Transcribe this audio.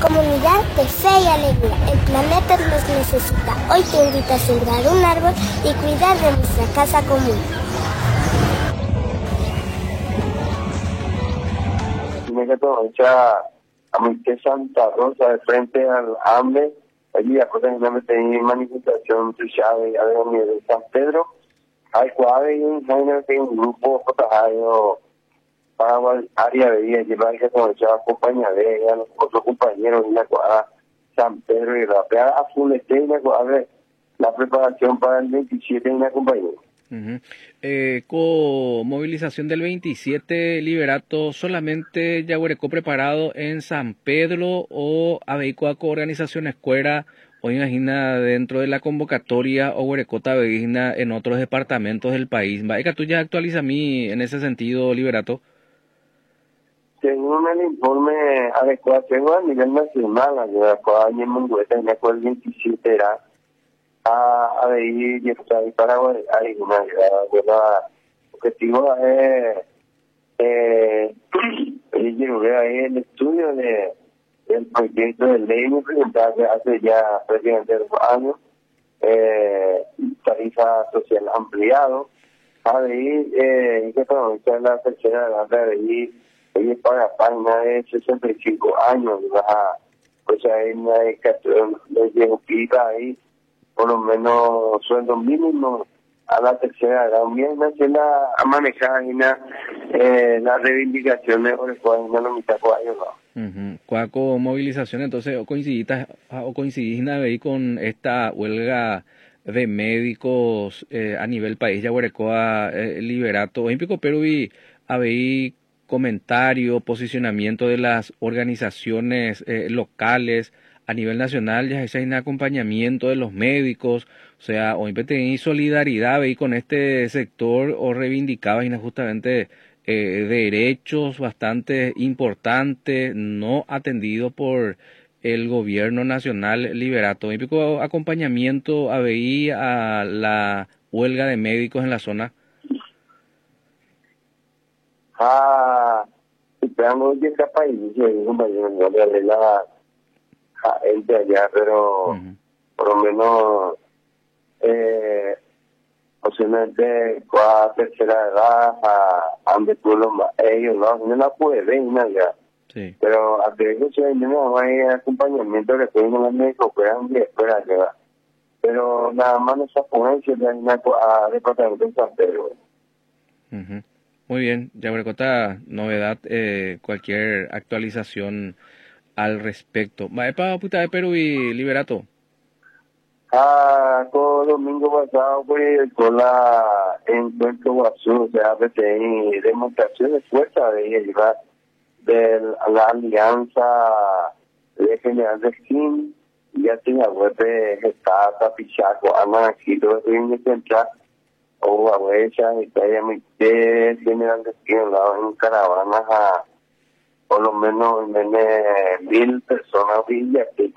comunidad de fe y alegría. El planeta nos necesita. Hoy te invito a sembrar un árbol y cuidar de nuestra casa común. Me aprovecha a mi Santa Rosa de frente al hambre. Allí aproximadamente hay manifestación de San Pedro. Hay un grupo para área de día llevar que aprovechar compañía de ella, los otros compañeros en la cuadra San Pedro y Rapea a full en la cuadra la preparación para el 27 en la compañía. Con movilización del 27 Liberato, ¿solamente Yaguarecó preparado en San Pedro o Abeicoaco organización escuela o imagina dentro de la convocatoria o Huarecota Beguina en otros departamentos del país? ¿Va tú ya actualiza a mí en ese sentido, Liberato? Según el informe adecuado a nivel nacional, adecuado en Mungueta, en el 27 era a ir y estar en Paraguay. Hay una objetivo el estudio del proyecto de ley presentado hace ya prácticamente 2 años, tarifa social ampliado, y que aprovechar la tercera edad de ir para página de 65 años, pues hay una dedicación de ahí, por lo menos sueldo mínimo a la tercera edad, bien a manejar las reivindicaciones por el cual no lo mitad Cuaco movilización, entonces, o coincidís ahí con esta huelga de médicos a nivel país, Yaguarecoa Liberato, Olímpico Perú y habéis comentario, posicionamiento de las organizaciones locales a nivel nacional, ya es un acompañamiento de los médicos, o sea, o tenéis solidaridad ¿veis? Con este sector o reivindicabas justamente derechos bastante importantes, no atendidos por el gobierno nacional Liberato. ¿Qué acompañamiento había a la huelga de médicos en la zona? Esperamos que esta país, compañero, no le la el de allá, pero por lo menos posiblemente con la tercera edad a donde tú ellos no la pueden allá. Sí. Pero a veces no hay acompañamiento que tienen los médicos que eran de escuela llegar. Pero nada más esa ponencia de a departamento de San Pedro. Muy bien, Yaguarecota, novedad, cualquier actualización al respecto. Maepa puta de Perú y Liberato. Todo domingo pasado pues con la encuentro Guazú, o sea, PTI, demostración de fuerza de llevar de la alianza de general de Skin, ya tiene web está tapichaco, aquí todo tiene que entrar o a huella y que haya mi general de Skin en caravanas a por lo menos 1,000 personas villas